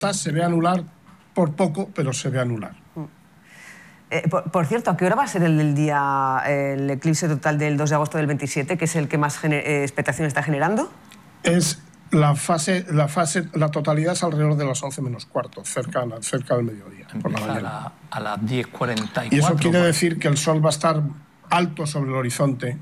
se ve anular por poco, pero se ve anular. Por cierto, ¿a qué hora va a ser el eclipse total del 2 de agosto del 27, que es el que más expectación está generando? Es la totalidad es alrededor de las 11 menos cuarto, cerca al mediodía, por la mañana. A las 10:44. Y eso quiere decir que el Sol va a estar alto sobre el horizonte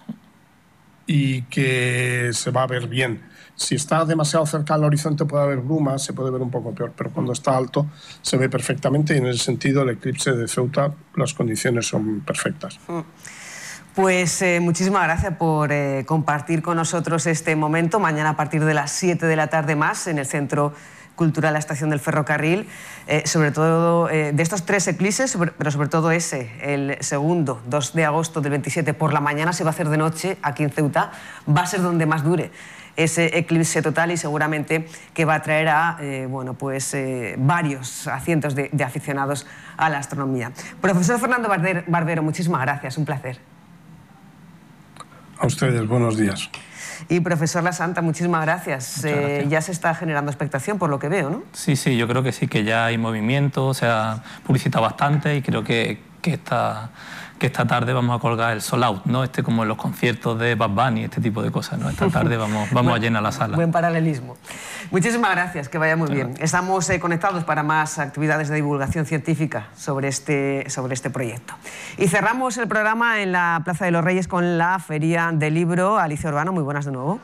y que se va a ver bien. Si está demasiado cerca al horizonte puede haber brumas, se puede ver un poco peor, pero cuando está alto se ve perfectamente y en ese sentido el eclipse de Ceuta, las condiciones son perfectas. Pues muchísimas gracias por compartir con nosotros este momento. Mañana a partir de las 7 de la tarde más en el Centro Cultural La Estación del Ferrocarril, sobre todo de estos 3 eclipses, pero sobre todo ese, el segundo, 2 de agosto del 27, por la mañana se va a hacer de noche aquí en Ceuta, va a ser donde más dure ese eclipse total y seguramente que va a traer a varios cientos de aficionados a la astronomía. Profesor Fernando Barbero, muchísimas gracias, un placer. A ustedes, buenos días. Y profesor Lasanta, muchísimas gracias. Ya se está generando expectación por lo que veo, ¿no? Sí, yo creo que sí, que ya hay movimiento, se ha publicitado bastante y creo que esta tarde vamos a colgar el sold out, ¿no? Como en los conciertos de Bad Bunny, este tipo de cosas, ¿no? Esta tarde vamos a llenar la sala. Buen paralelismo. Muchísimas gracias, que vaya muy bien. Estamos conectados para más actividades de divulgación científica sobre este proyecto. Y cerramos el programa en la Plaza de los Reyes con la Feria del Libro. Alicia Urbano, muy buenas de nuevo.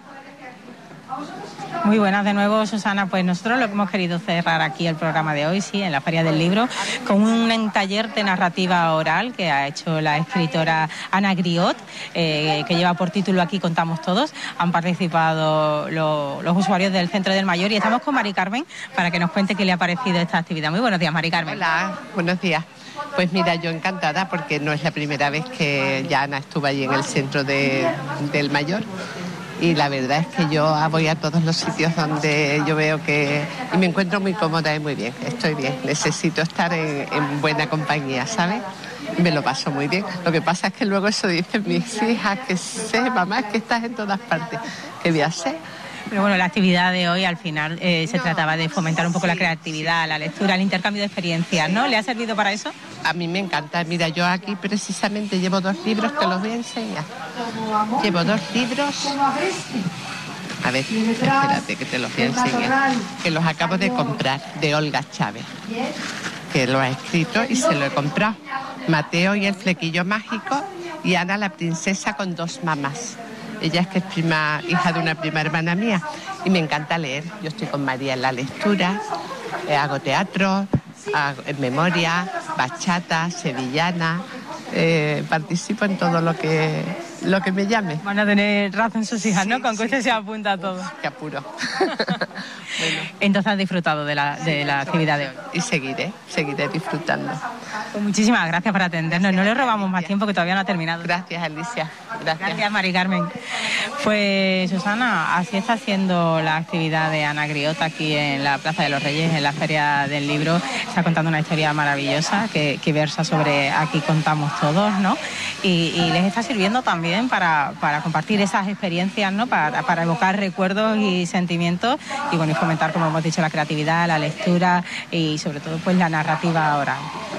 Muy buenas de nuevo, Susana. Pues nosotros lo que hemos querido cerrar aquí el programa de hoy, sí, en la Feria del Libro, con un taller de narrativa oral que ha hecho la escritora Ana Griot, que lleva por título Aquí contamos todos. Han participado los usuarios del Centro del Mayor y estamos con Mari Carmen para que nos cuente qué le ha parecido esta actividad. Muy buenos días, Mari Carmen. Hola, buenos días. Pues mira, yo encantada porque no es la primera vez que ya Ana estuvo allí en el Centro del Mayor. Y la verdad es que yo voy a todos los sitios donde yo veo que... Y me encuentro muy cómoda y muy bien, estoy bien. Necesito estar en buena compañía, ¿sabes? Y me lo paso muy bien. Lo que pasa es que luego eso dicen mis hijas, que sé, mamá, es que estás en todas partes. ¿Qué voy a hacer? Pero bueno, la actividad de hoy al final se trataba de fomentar un poco la creatividad, la lectura, el intercambio de experiencias, ¿no? ¿Le ha servido para eso? A mí me encanta. Mira, yo aquí precisamente llevo 2 libros que los voy a enseñar. Llevo 2 libros. A ver, espérate que te los voy a enseñar. Que los acabo de comprar, de Olga Chávez, que lo ha escrito y se lo he comprado. Mateo y el flequillo mágico y Ana la princesa con 2 mamás. Ella es que es hija de una prima hermana mía y me encanta leer. Yo estoy con María en la lectura, hago teatro, en memoria, bachata, sevillana, participo en todo lo que me llame. Van a tener razón sus hijas, ¿no? Con que usted se apunta a todo. Qué apuro. Bueno. Entonces has disfrutado de la actividad de hoy. Y seguiré disfrutando. Pues muchísimas gracias por atendernos. No le robamos más tiempo que todavía no ha terminado. Gracias, Alicia. Gracias, Mari Carmen. Pues Susana, así está haciendo la actividad de Ana Griot aquí en la Plaza de los Reyes, en la Feria del Libro. Está contando una historia maravillosa que versa sobre Aquí contamos todos, ¿no? Y les está sirviendo también para compartir esas experiencias, ¿no? Para evocar recuerdos y sentimientos y bueno, y fomentar, como hemos dicho, la creatividad, la lectura y sobre todo pues la narrativa oral.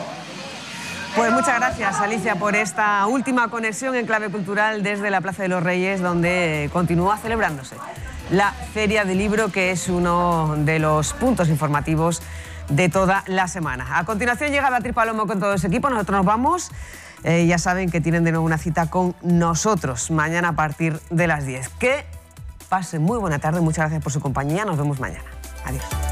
Pues muchas gracias, Alicia, por esta última conexión en Clave Cultural desde la Plaza de los Reyes, donde continúa celebrándose la Feria del Libro, que es uno de los puntos informativos de toda la semana. A continuación llega Beatriz Palomo con todo ese equipo. Nosotros nos vamos. Ya saben que tienen de nuevo una cita con nosotros mañana a partir de las 10. Que pasen muy buena tarde. Muchas gracias por su compañía. Nos vemos mañana. Adiós.